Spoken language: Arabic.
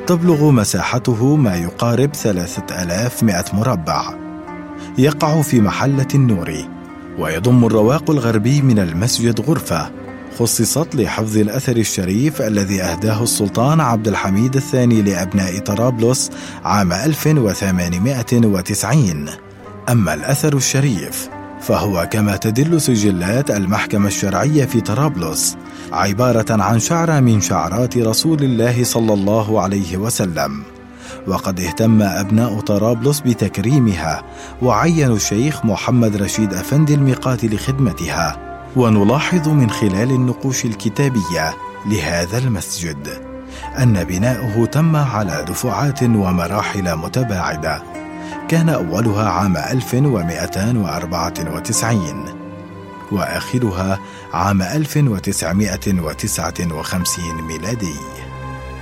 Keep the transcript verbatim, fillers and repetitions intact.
تبلغ مساحته ما يقارب ثلاثة آلاف ومئة مربع. يقع في محلة النوري، ويضم الرواق الغربي من المسجد غرفة خصصت لحفظ الأثر الشريف الذي أهداه السلطان عبد الحميد الثاني لأبناء طرابلس عام ألف وثمانمائة وتسعين. أما الأثر الشريف فهو كما تدل سجلات المحكمة الشرعية في طرابلس عبارة عن شعرة من شعرات رسول الله صلى الله عليه وسلم. وقد اهتم أبناء طرابلس بتكريمها، وعينوا الشيخ محمد رشيد أفندي الميقات لخدمتها. ونلاحظ من خلال النقوش الكتابية لهذا المسجد أن بناؤه تم على دفعات ومراحل متباعدة، كان أولها عام ألف ومئتين وأربعة وتسعين وآخرها عام ألف وتسعمائة وتسعة وخمسين ميلادي.